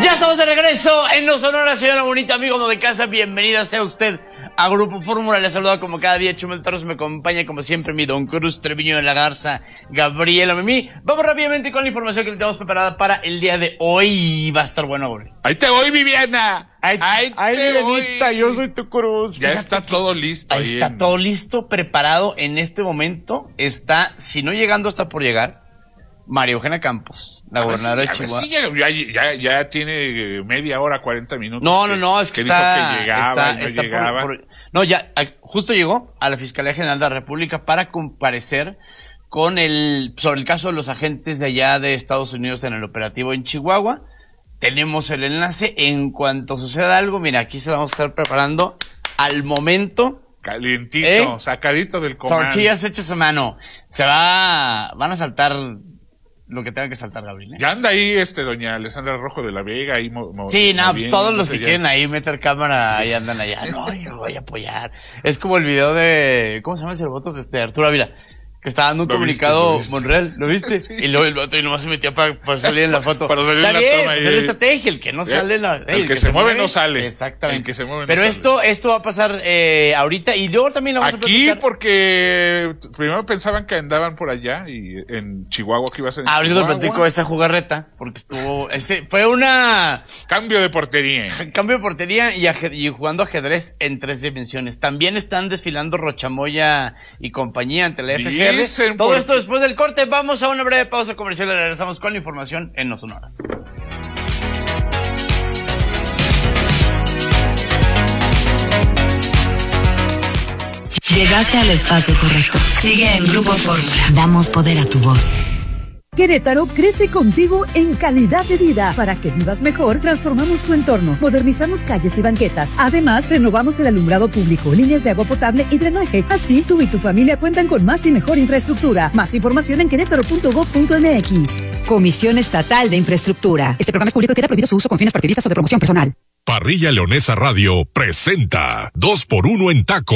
Ya estamos de regreso en No Sonora, señora bonita, amigo de casa, bienvenida sea usted a Grupo Fórmula. Le saluda como cada día Chumel Torres, me acompaña como siempre mi Don Cruz Treviño de la Garza, Gabriela Mimi. Vamos rápidamente con la información que le tenemos preparada para el día de hoy. Va a estar bueno, güey. Ahí te voy, Viviana. Ahí te voy. Yo soy tu Cruz. Ya está todo listo. Ahí está todo listo, preparado en este momento. Está, si no llegando, está por llegar María Eugenia Campos, la gobernadora de Chihuahua. Sí, ya tiene media hora, 40 minutos. No, es que está, dijo que llegaba y no llegaba. No, ya, justo llegó a la Fiscalía General de la República para comparecer con sobre el caso de los agentes de allá de Estados Unidos en el operativo en Chihuahua. Tenemos el enlace. En cuanto suceda algo, mira, aquí se lo vamos a estar preparando al momento. Calientito, sacadito del comal. Tortillas hechas a mano. Van a saltar lo que tenga que saltar, Gabriel. Ya anda ahí doña Alessandra Rojo de la Vega ahí. Sí, pues todos los que quieren ahí meter cámara, ahí andan allá. No, yo lo voy a apoyar. Es como el video de, ¿cómo se llama ese voto? Arturo Ávila, que estaba dando un comunicado Monreal, ¿lo viste? Sí. Y luego el vato y nomás se metía para salir en la foto. Para salir en la toma. Es la estrategia, el que no sale el que se mueve no sale. Exactamente. El que se mueve Pero no sale. esto va a pasar ahorita y luego también lo vamos a platicar. Aquí porque primero pensaban que andaban por allá y en Chihuahua, que iba a ser en ahorita te platico esa jugarreta, porque fue una... Cambio de portería y jugando ajedrez en 3 dimensiones. También están desfilando Rochamoya y compañía ante la FGR. Todo esto después del corte. Vamos a una breve pausa comercial y regresamos con la información en No Sonoras. Llegaste al espacio correcto. Sigue en Grupo Fórmula. Damos poder a tu voz. Querétaro crece contigo en calidad de vida. Para que vivas mejor, transformamos tu entorno, modernizamos calles y banquetas. Además, renovamos el alumbrado público, líneas de agua potable y drenaje. Así, tú y tu familia cuentan con más y mejor infraestructura. Más información en querétaro.gov.mx. Comisión Estatal de Infraestructura. Este programa es público y queda prohibido su uso con fines partidistas o de promoción personal. Parrilla Leonesa Radio presenta 2x1 en taco.